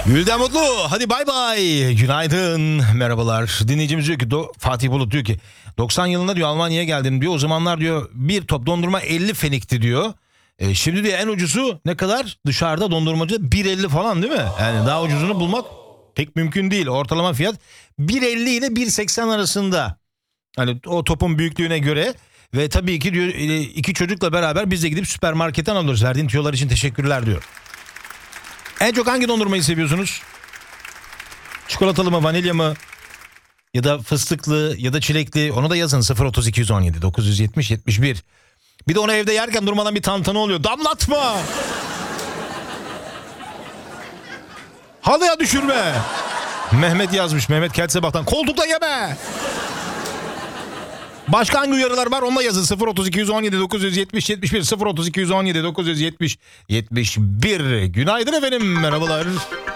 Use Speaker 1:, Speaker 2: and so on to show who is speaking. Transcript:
Speaker 1: Gülden Mutlu, hadi bay bay. Günaydın, merhabalar. Dinleyicimiz diyor ki, Fatih Bulut diyor ki 90 yılında diyor Almanya'ya geldim diyor. O zamanlar diyor bir top dondurma 50 fenikti diyor. Şimdi diyor en ucuzu ne kadar? Dışarıda dondurmacı 1.50 falan değil mi? Yani daha ucuzunu bulmak pek mümkün değil. Ortalama fiyat 1.50 ile 1.80 arasında. Hani o topun büyüklüğüne göre. Ve tabii ki diyor iki çocukla beraber biz de gidip süpermarketten alıyoruz. Verdiğin tüyolar için teşekkürler diyor. En çok hangi dondurmayı seviyorsunuz? Çikolatalı mı, vanilya mı? Ya da fıstıklı ya da çilekli. Onu da yazın 03217 970 71. Bir de onu evde yerken durmadan bir tantana oluyor. Damlatma! Halıya düşürme! Mehmet yazmış. Mehmet Keltsebah'tan. Koltukta yeme! Başka hangi uyarılar var? Onunla yazın 03217 970 71 03217 970 71. Günaydın efendim, merhabalar.